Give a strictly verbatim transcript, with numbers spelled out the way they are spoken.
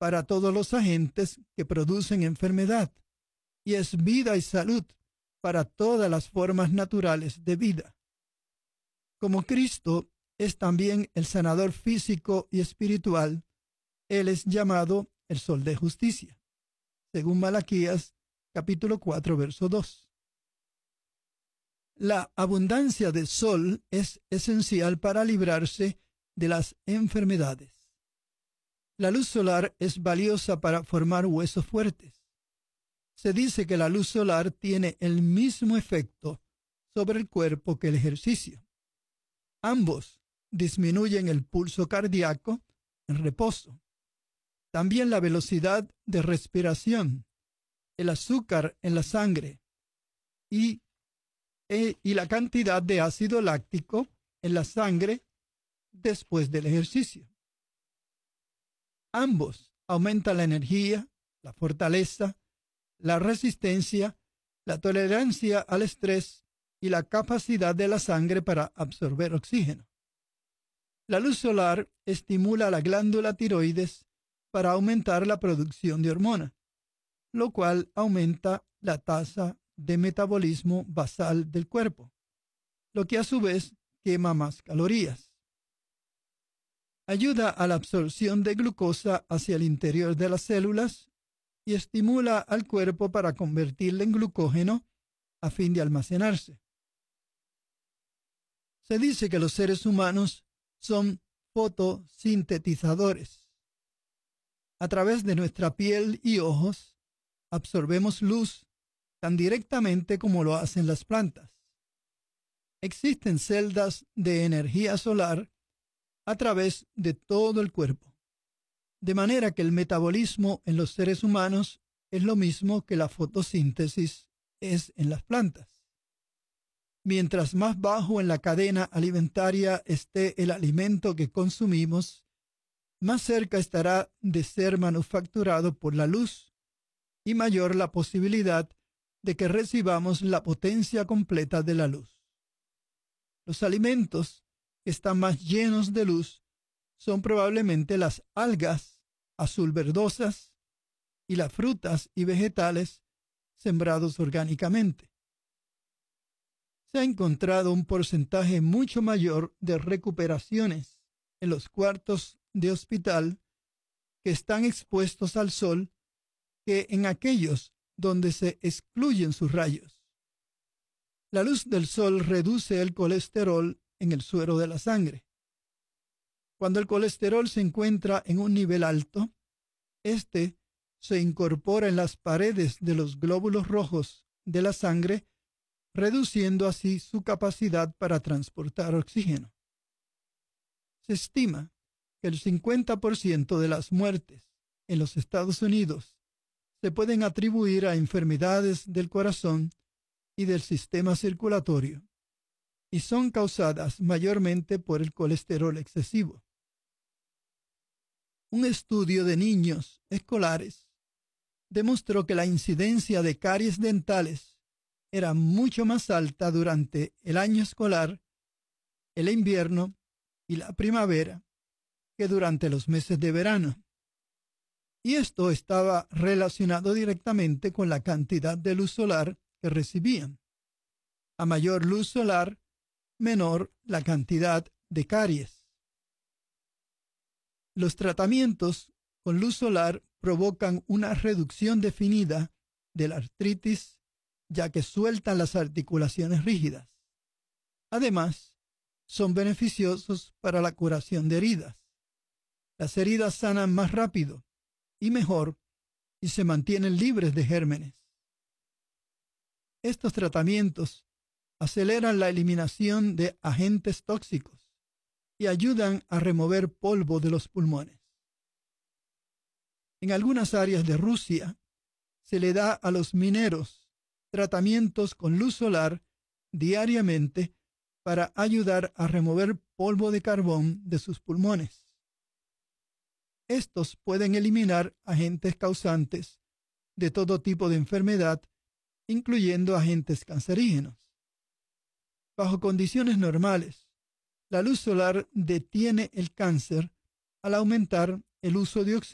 para todos los agentes que producen enfermedad y es vida y salud para todas las formas naturales de vida. Como Cristo es también el sanador físico y espiritual, Él es llamado el Sol de Justicia, según Malaquías capítulo cuatro, verso dos. La abundancia de sol es esencial para librarse de las enfermedades. La luz solar es valiosa para formar huesos fuertes. Se dice que la luz solar tiene el mismo efecto sobre el cuerpo que el ejercicio. Ambos disminuyen el pulso cardíaco en reposo. También la velocidad de respiración, el azúcar en la sangre y, e, y la cantidad de ácido láctico en la sangre después del ejercicio. Ambos aumentan la energía, la fortaleza, la resistencia, la tolerancia al estrés y la capacidad de la sangre para absorber oxígeno. La luz solar estimula la glándula tiroides para aumentar la producción de hormona, lo cual aumenta la tasa de metabolismo basal del cuerpo, lo que a su vez quema más calorías. Ayuda a la absorción de glucosa hacia el interior de las células y estimula al cuerpo para convertirla en glucógeno a fin de almacenarse. Se dice que los seres humanos son fotosintetizadores. A través de nuestra piel y ojos absorbemos luz tan directamente como lo hacen las plantas. Existen celdas de energía solar a través de todo el cuerpo, de manera que el metabolismo en los seres humanos es lo mismo que la fotosíntesis es en las plantas. Mientras más bajo en la cadena alimentaria esté el alimento que consumimos, más cerca estará de ser manufacturado por la luz y mayor la posibilidad de que recibamos la potencia completa de la luz. Los alimentos que están más llenos de luz son probablemente las algas azul verdosas y las frutas y vegetales sembrados orgánicamente. Se ha encontrado un porcentaje mucho mayor de recuperaciones en los cuartos de hospital que están expuestos al sol que en aquellos donde se excluyen sus rayos. La luz del sol reduce el colesterol en el suero de la sangre. Cuando el colesterol se encuentra en un nivel alto, este se incorpora en las paredes de los glóbulos rojos de la sangre, reduciendo así su capacidad para transportar oxígeno. Se estima que el cincuenta por ciento de las muertes en los Estados Unidos se pueden atribuir a enfermedades del corazón y del sistema circulatorio, y son causadas mayormente por el colesterol excesivo. Un estudio de niños escolares demostró que la incidencia de caries dentales era mucho más alta durante el año escolar, el invierno y la primavera que durante los meses de verano. Y esto estaba relacionado directamente con la cantidad de luz solar que recibían. A mayor luz solar, menor la cantidad de caries. Los tratamientos con luz solar provocan una reducción definida de la artritis, ya que sueltan las articulaciones rígidas. Además, son beneficiosos para la curación de heridas. Las heridas sanan más rápido y mejor y se mantienen libres de gérmenes. Estos tratamientos aceleran la eliminación de agentes tóxicos y ayudan a remover polvo de los pulmones. En algunas áreas de Rusia se le da a los mineros tratamientos con luz solar diariamente para ayudar a remover polvo de carbón de sus pulmones. Estos pueden eliminar agentes causantes de todo tipo de enfermedad, incluyendo agentes cancerígenos. Bajo condiciones normales, la luz solar detiene el cáncer al aumentar el uso de oxígeno